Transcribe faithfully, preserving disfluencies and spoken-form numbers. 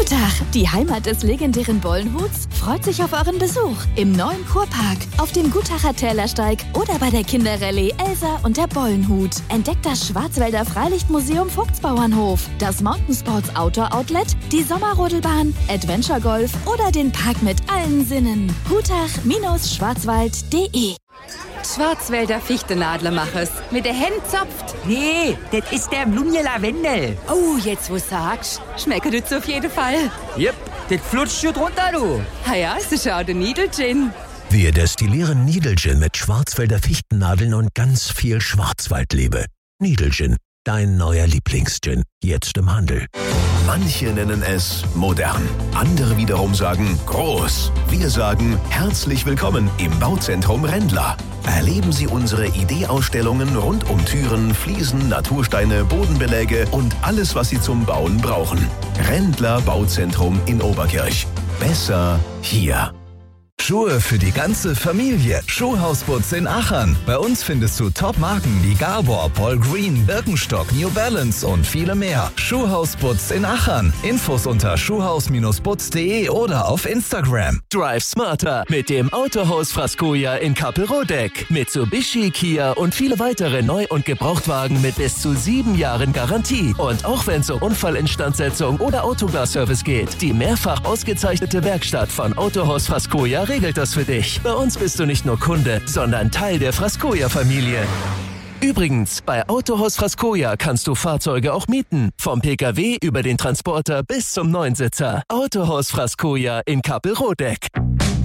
Gutach, die Heimat des legendären Bollenhuts, freut sich auf euren Besuch im neuen Kurpark, auf dem Gutacher Tälersteig oder bei der Kinderrallye Elsa und der Bollenhut. Entdeckt das Schwarzwälder Freilichtmuseum Vogtsbauernhof, das Mountainsports Outdoor Outlet, die Sommerrodelbahn, Adventure Golf oder den Park mit allen Sinnen. Gutach Schwarzwald punkt de Schwarzwälder Fichtenadlermachers. Mit der Hand zopft. Nee, das ist der Blumje Lavendel. Oh, jetzt wo sagst, schmeckt das auf jeden Fall. Jep, das flutscht schon drunter, du. Ah ja, ist schau der Niedelgin. Wir destillieren Niedelgin mit Schwarzwälder Fichtennadeln und ganz viel Schwarzwaldliebe. Niedelgin, dein neuer Lieblingsgin. Jetzt im Handel. Manche nennen es modern, andere wiederum sagen groß. Wir sagen herzlich willkommen im Bauzentrum Rendler. Erleben Sie unsere Ideeausstellungen rund um Türen, Fliesen, Natursteine, Bodenbeläge und alles, was Sie zum Bauen brauchen. Rendler Bauzentrum in Oberkirch. Besser hier. Schuhe für die ganze Familie. Schuhhausputz in Achern. Bei uns findest du Top-Marken wie Gabor, Paul Green, Birkenstock, New Balance und viele mehr. Schuhhausputz in Achern. Infos unter schuhhaus Bindestrich putz punkt de oder auf Instagram. Drive smarter mit dem Autohaus Frascoja in Kappelrodeck. Mitsubishi, Kia und viele weitere Neu- und Gebrauchtwagen mit bis zu sieben Jahren Garantie. Und auch wenn es um Unfallinstandsetzung oder Autoglas-Service geht, die mehrfach ausgezeichnete Werkstatt von Autohaus Frascoja regelt das für dich. Bei uns bist du nicht nur Kunde, sondern Teil der Frascoja-Familie. Übrigens, bei Autohaus Frascoja kannst du Fahrzeuge auch mieten. Vom Pkw über den Transporter bis zum Neunsitzer. Autohaus Frascoja in Kappelrodeck.